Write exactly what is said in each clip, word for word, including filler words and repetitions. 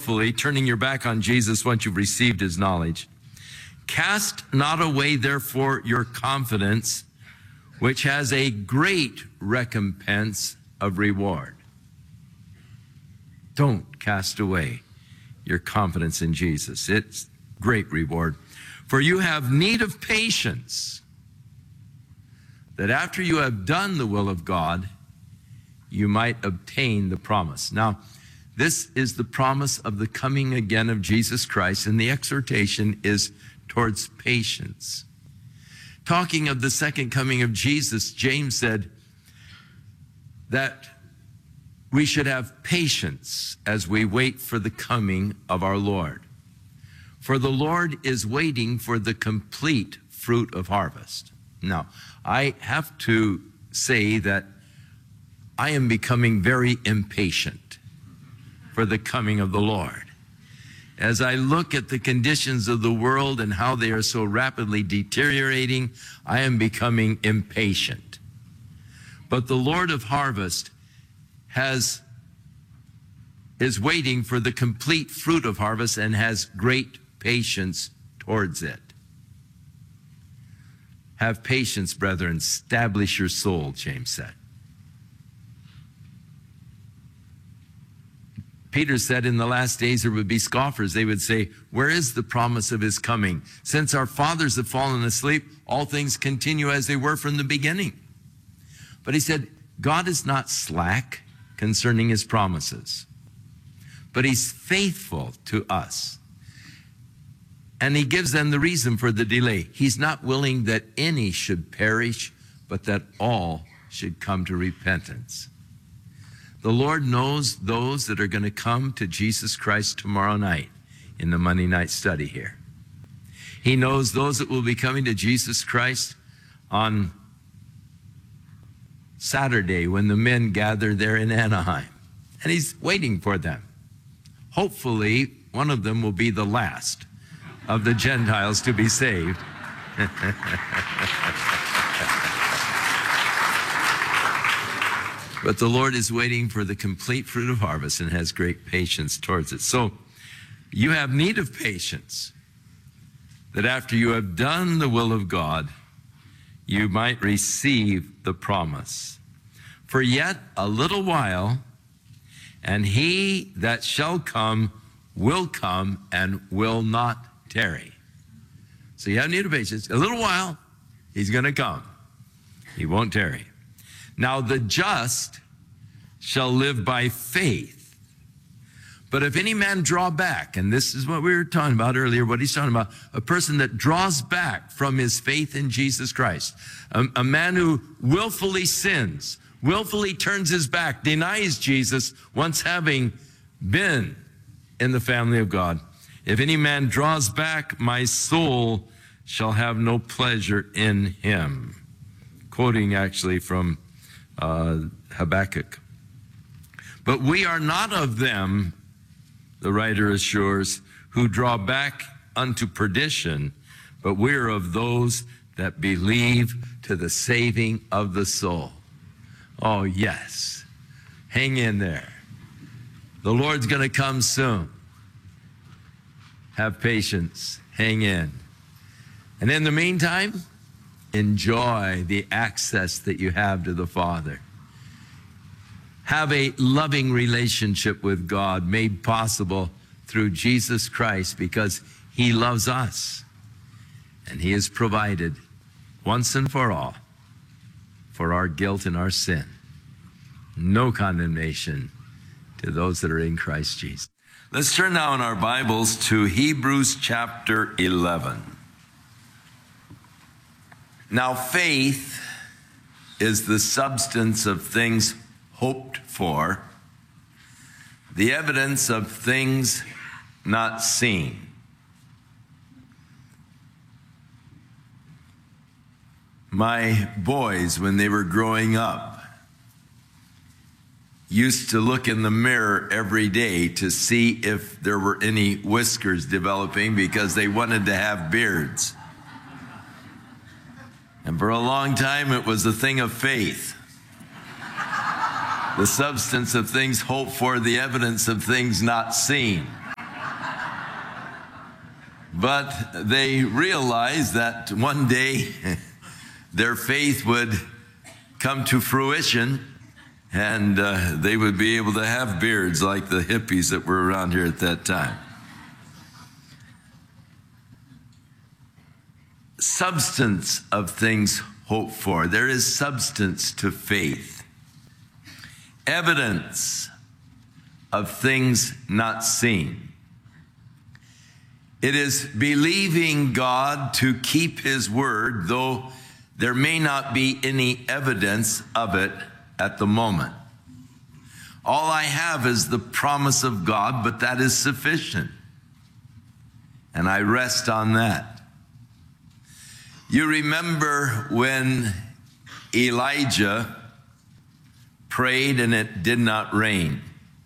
wilfully, turning your back on Jesus once you've received his knowledge. Cast not away, therefore, your confidence, which has a great recompense of reward. Don't cast away your confidence in Jesus. It's great reward. For you have need of patience, that after you have done the will of God, you might obtain the promise. Now, this is the promise of the coming again of Jesus Christ, and the exhortation is towards patience. Talking of the second coming of Jesus, James said that we should have patience as we wait for the coming of our Lord. For the Lord is waiting for the complete fruit of harvest. Now, I have to say that I am becoming very impatient for the coming of the Lord. As I look at the conditions of the world and how they are so rapidly deteriorating, I am becoming impatient. But the Lord of harvest has is waiting for the complete fruit of harvest and has great patience towards it. Have patience, brethren, establish your soul, James said. Peter said in the last days there would be scoffers. They would say, where is the promise of his coming? Since our fathers have fallen asleep, all things continue as they were from the beginning. But he said, God is not slack concerning his promises, but he's faithful to us. And he gives them the reason for the delay. He's not willing that any should perish, but that all should come to repentance. The Lord knows those that are going to come to Jesus Christ tomorrow night in the Monday night study here. He knows those that will be coming to Jesus Christ on Saturday when the men gather there in Anaheim. And he's waiting for them. Hopefully, one of them will be the last of the Gentiles to be saved. But the Lord is waiting for the complete fruit of harvest and has great patience towards it. So you have need of patience, that after you have done the will of God, you might receive the promise. For yet a little while, and he that shall come will come and will not tarry. So you have need of patience. A little while, he's going to come. He won't tarry. Now the just shall live by faith. But if any man draw back, and this is what we were talking about earlier, what he's talking about, a person that draws back from his faith in Jesus Christ, a, a man who willfully sins, willfully turns his back, denies Jesus once having been in the family of God. If any man draws back, my soul shall have no pleasure in him. Quoting actually from uh, Habakkuk. But we are not of them, the writer assures, who draw back unto perdition, but we are of those that believe to the saving of the soul. Oh, yes. Hang in there. The Lord's going to come soon. Have patience. Hang in. And in the meantime, enjoy the access that you have to the Father. Have a loving relationship with God made possible through Jesus Christ because he loves us. And he has provided once and for all for our guilt and our sin. No condemnation to those that are in Christ Jesus. Let's turn now in our Bibles to Hebrews chapter eleven. Now faith is the substance of things hoped for, the evidence of things not seen. My boys, when they were growing up, used to look in the mirror every day to see if there were any whiskers developing because they wanted to have beards. And for a long time, it was a thing of faith. The substance of things hoped for, the evidence of things not seen. But they realized that one day their faith would come to fruition, and uh, they would be able to have beards like the hippies that were around here at that time. Substance of things hoped for. There is substance to faith. Evidence of things not seen. It is believing God to keep His word, though there may not be any evidence of it at the moment. All I have is the promise of God, but that is sufficient. And I rest on that. You remember when Elijah prayed and it did not rain.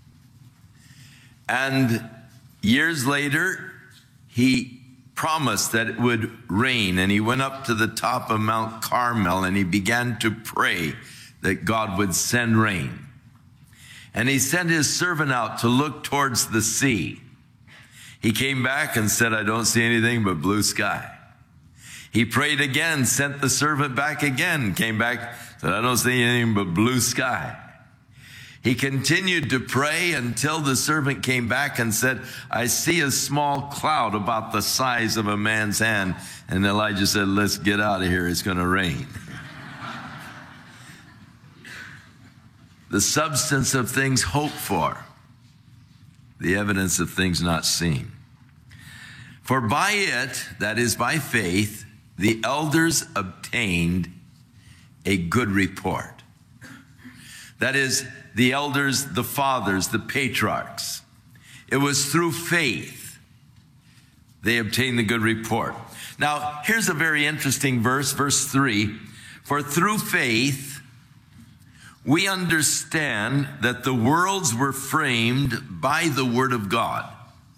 And years later, he promised that it would rain, and he went up to the top of Mount Carmel and he began to pray that God would send rain. And he sent his servant out to look towards the sea. He came back and said, I don't see anything but blue sky. He prayed again, sent the servant back again, came back, said, I don't see anything but blue sky. He continued to pray until the servant came back and said, I see a small cloud about the size of a man's hand. And Elijah said, let's get out of here, it's going to rain. The substance of things hoped for, the evidence of things not seen. For by it, that is by faith, the elders obtained a good report. That is, the elders, the fathers, the patriarchs. It was through faith they obtained the good report. Now, here's a very interesting verse, verse three. For through faith, we understand that the worlds were framed by the word of God.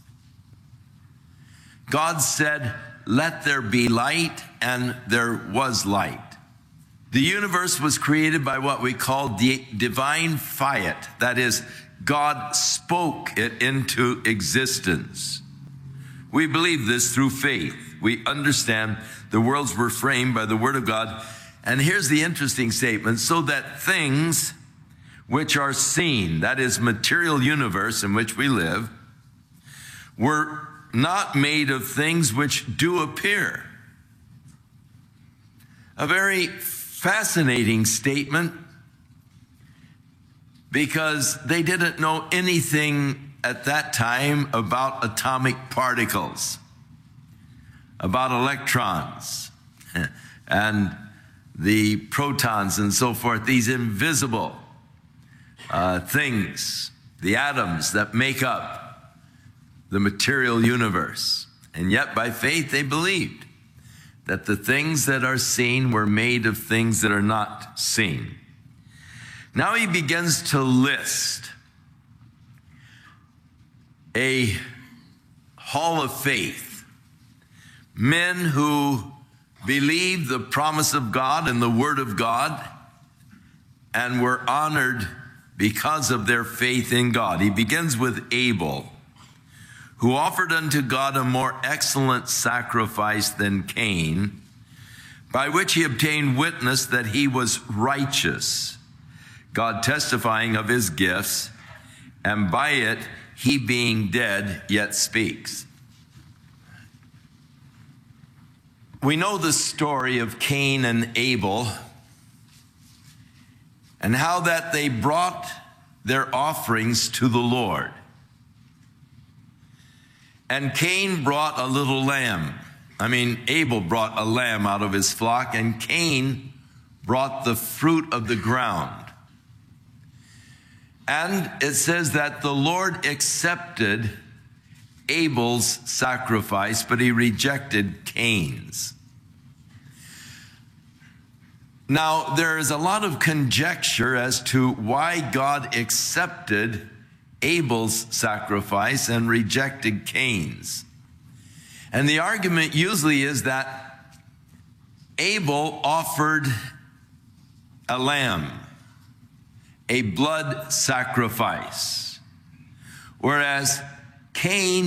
God said, let there be light, and there was light. The universe was created by what we call the divine fiat. That is, God spoke it into existence. We believe this through faith. We understand the worlds were framed by the word of God. And here's the interesting statement, so that things which are seen, that is, material universe in which we live, were not made of things which do appear. A very fascinating statement, because they didn't know anything at that time about atomic particles, about electrons and the protons and so forth, these invisible uh, things, the atoms that make up the material universe. And yet by faith they believed that the things that are seen were made of things that are not seen. Now he begins to list a hall of faith, men who believed the promise of God and the word of God and were honored because of their faith in God. He begins with Abel, who offered unto God a more excellent sacrifice than Cain, by which he obtained witness that he was righteous, God testifying of his gifts, and by it he being dead yet speaks. We know the story of Cain and Abel, and how that they brought their offerings to the Lord. And Cain brought a little lamb. I mean, Abel brought a lamb out of his flock, and Cain brought the fruit of the ground. And it says that the Lord accepted Abel's sacrifice, but he rejected Cain's. Now, there is a lot of conjecture as to why God accepted Abel's sacrifice and rejected Cain's. And the argument usually is that Abel offered a lamb, a blood sacrifice, whereas Cain